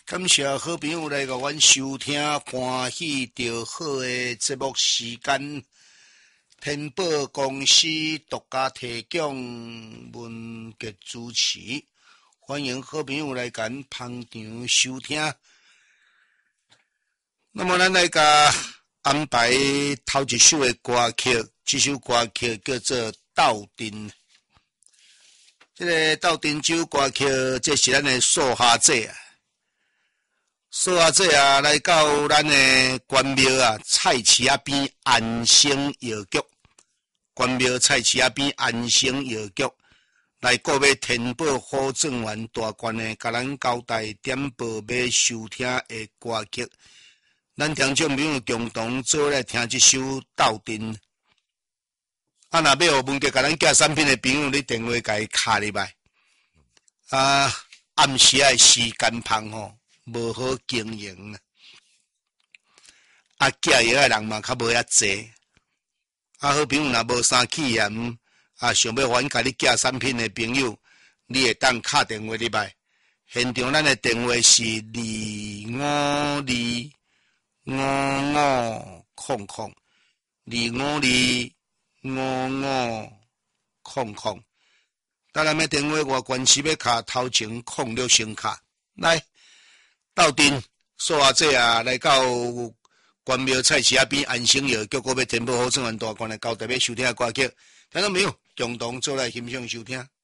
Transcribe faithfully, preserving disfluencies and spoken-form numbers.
感谢好朋友来甲阮收听欢喜着好的节目时间。天宝公司独家提供文杰主持，欢迎好朋友来甲捧场收听。那么咱来甲安排头一首的歌曲，这首歌曲叫做《斗阵》。这个斗阵这首歌曲，这是咱的数下者啊。数下者啊，来到咱的关庙啊，菜市仔边安生药局。关庙菜市仔边安生药局来购买天宝好正元大罐的，甲咱交代点播要收听的歌曲。咱听众朋友共同做来听这首《斗阵》。啊，若要有问题，甲咱寄产品的朋友，你电话甲伊卡入来。啊，暗时啊时间芳吼，无好经营啊。啊，寄药的人嘛，较无遐济。啊，好朋友若无啥气焰，啊，想要还甲你寄产品的朋友，你会当敲电话入来。现场咱的电话是二五二五五空空，二五二五五空空。当然，要电话外关系要卡头前空六先卡。来，斗阵数下者啊，来到关庙菜市仔边安生药局，我要天宝好正元大罐的交代要收听的歌曲，听到没有？共同做来欣赏收听。